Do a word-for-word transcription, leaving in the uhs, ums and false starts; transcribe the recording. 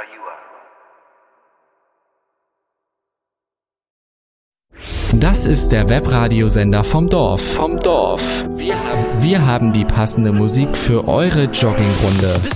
Das ist der Webradiosender vom Dorf. Vom Dorf. Wir haben, wir haben die passende Musik für eure Joggingrunde.